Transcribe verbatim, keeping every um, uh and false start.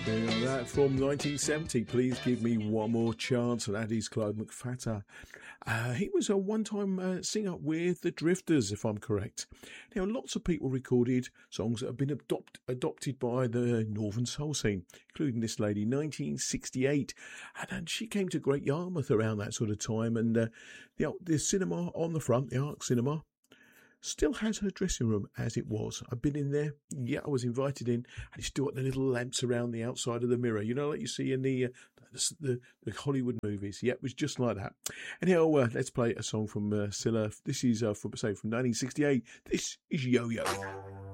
There, that from nineteen seventy. Please give me one more chance. And that is Clive McFatter. Uh, he was a one-time uh, singer with the Drifters, if I'm correct. Now, lots of people recorded songs that have been adopt, adopted by the Northern Soul scene, including this lady, nineteen sixty-eight. And, and she came to Great Yarmouth around that sort of time. And uh, the, the cinema on the front, the Arc Cinema, still has her dressing room as it was. I've been in there. Yeah, I was invited in. And it's still got the little lamps around the outside of the mirror. You know, like you see in the uh, the, the Hollywood movies. Yeah, it was just like that. Anyhow, uh, let's play a song from uh, Scylla. This is, uh, from, say, from nineteen sixty-eight. This is Yo-Yo.